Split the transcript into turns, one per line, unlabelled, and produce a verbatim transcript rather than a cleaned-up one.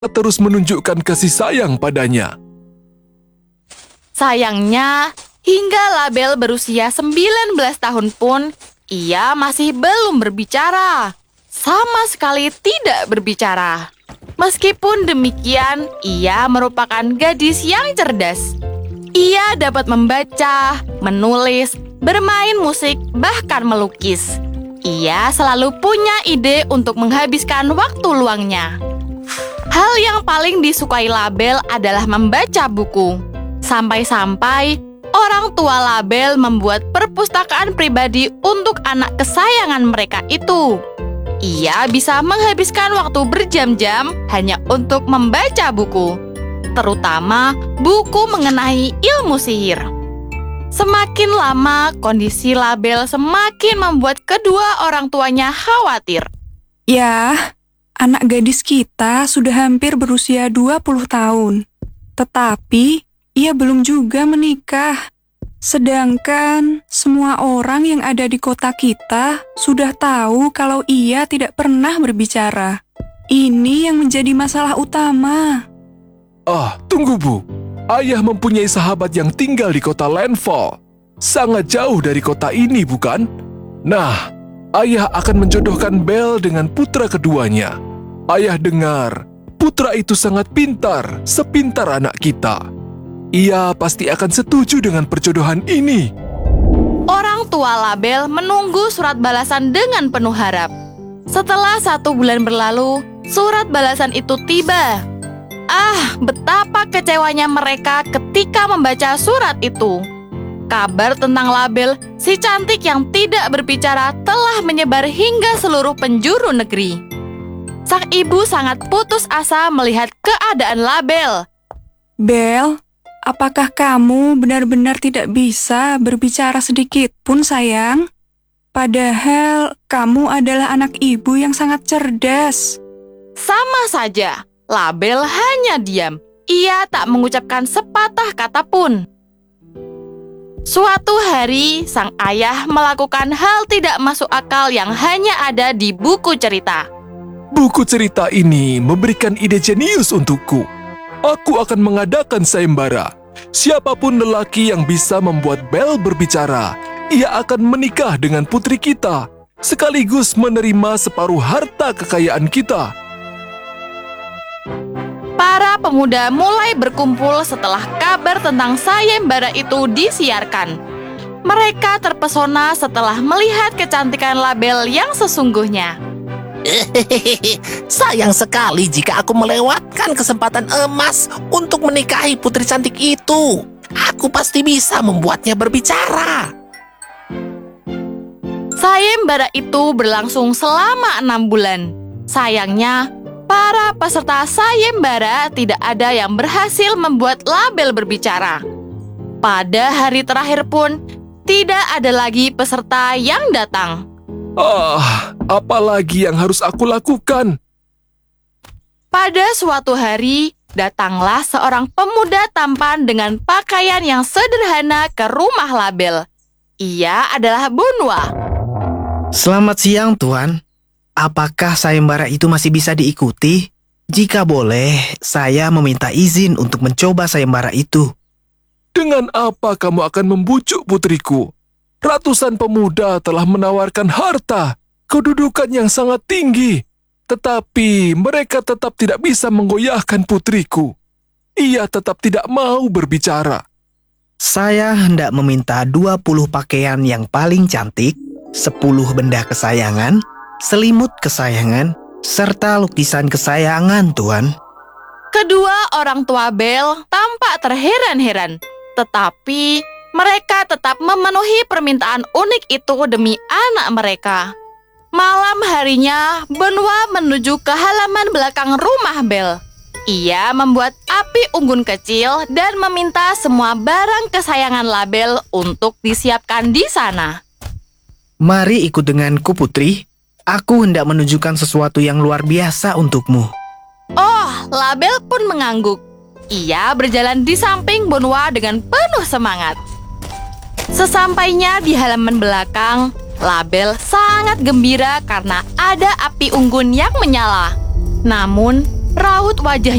terus menunjukkan kasih sayang padanya.
Sayangnya, hingga Label berusia sembilan belas tahun pun, ia masih belum berbicara. Sama sekali tidak berbicara. Meskipun demikian, ia merupakan gadis yang cerdas. Ia dapat membaca, menulis, bermain musik, bahkan melukis. Ia selalu punya ide untuk menghabiskan waktu luangnya. Hal yang paling disukai Label adalah membaca buku. Sampai-sampai orang tua Label membuat perpustakaan pribadi untuk anak kesayangan mereka itu. Ia bisa menghabiskan waktu berjam-jam hanya untuk membaca buku, terutama buku mengenai ilmu sihir. Semakin lama, kondisi Label semakin membuat kedua orang tuanya khawatir.
Ya, anak gadis kita sudah hampir berusia dua puluh tahun. Tetapi, ia belum juga menikah. Sedangkan, semua orang yang ada di kota kita sudah tahu kalau ia tidak pernah berbicara. Ini yang menjadi masalah utama.
Ah, tunggu Bu. Ayah mempunyai sahabat yang tinggal di kota Landfall. Sangat jauh dari kota ini, bukan? Nah, ayah akan menjodohkan Belle dengan putra keduanya. Ayah dengar, putra itu sangat pintar, sepintar anak kita. Ia pasti akan setuju dengan perjodohan ini.
Orang tua Label menunggu surat balasan dengan penuh harap. Setelah satu bulan berlalu, surat balasan itu tiba. Ah, betapa kecewanya mereka ketika membaca surat itu. Kabar tentang Label, si cantik yang tidak berbicara, telah menyebar hingga seluruh penjuru negeri. Sang ibu sangat putus asa melihat keadaan Label.
Belle, apakah kamu benar-benar tidak bisa berbicara sedikit pun, sayang? Padahal kamu adalah anak ibu yang sangat cerdas.
Sama saja. Label hanya diam. Ia tak mengucapkan sepatah kata pun. Suatu hari, sang ayah melakukan hal tidak masuk akal yang hanya ada di buku cerita.
Buku cerita ini memberikan ide jenius untukku. Aku akan mengadakan sayembara. Siapapun lelaki yang bisa membuat Belle berbicara, ia akan menikah dengan putri kita, sekaligus menerima separuh harta kekayaan kita.
Para pemuda mulai berkumpul setelah kabar tentang sayembara itu disiarkan. Mereka terpesona setelah melihat kecantikan Label yang sesungguhnya.
Sayang sekali jika aku melewatkan kesempatan emas untuk menikahi putri cantik itu. Aku pasti bisa membuatnya berbicara.
Sayembara itu berlangsung selama enam bulan. Sayangnya, para peserta sayembara tidak ada yang berhasil membuat Label berbicara. Pada hari terakhir pun, tidak ada lagi peserta yang datang.
Ah, apa lagi yang harus aku lakukan?
Pada suatu hari, datanglah seorang pemuda tampan dengan pakaian yang sederhana ke rumah Label. Ia adalah Bunwa.
Selamat siang, Tuan. Apakah sayembara itu masih bisa diikuti? Jika boleh, saya meminta izin untuk mencoba sayembara itu.
Dengan apa kamu akan membujuk putriku? Ratusan pemuda telah menawarkan harta, kedudukan yang sangat tinggi. Tetapi mereka tetap tidak bisa menggoyahkan putriku. Ia tetap tidak mau berbicara.
Saya hendak meminta dua puluh pakaian yang paling cantik, sepuluh benda kesayangan, selimut kesayangan, serta lukisan kesayangan, Tuan.
Kedua orang tua Belle tampak terheran-heran, tetapi mereka tetap memenuhi permintaan unik itu demi anak mereka. Malam harinya, Bunwa menuju ke halaman belakang rumah Belle. Ia membuat api unggun kecil dan meminta semua barang kesayangan Label untuk disiapkan di sana.
Mari ikut denganku, Putri. Aku hendak menunjukkan sesuatu yang luar biasa untukmu.
Oh, Label pun mengangguk. Ia berjalan di samping Bunwa dengan penuh semangat. Sesampainya di halaman belakang, Label sangat gembira karena ada api unggun yang menyala. Namun, Raut wajahnya